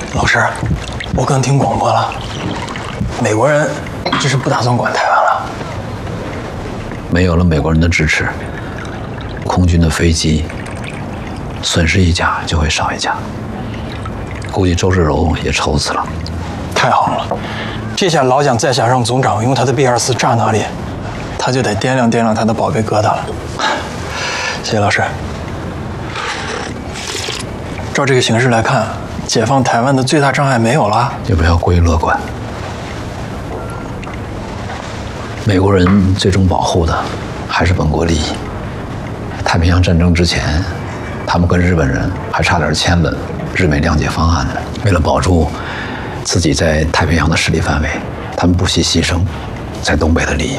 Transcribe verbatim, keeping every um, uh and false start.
老师，我刚听广播了，美国人这是不打算管台湾了。 没有了美国人的支持，空军的飞机损失一架就会少一架，估计周志柔也愁死了。 太好了，这下老蒋再想让总长用他的 B 二四炸那里，他就得掂量掂量他的宝贝疙瘩了。谢谢老师。照这个形势来看，解放台湾的最大障碍没有了。 也不要过于乐观。美国人最终保护的还是本国利益。太平洋战争之前，他们跟日本人还差点签了日美谅解方案呢。为了保住自己在太平洋的势力范围，他们不惜牺牲在东北的利益。